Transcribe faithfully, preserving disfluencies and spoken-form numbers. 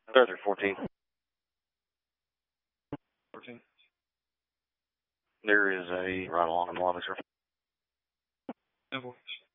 thirty fourteen. fourteen. There is a right along the lobby, sir. ten four.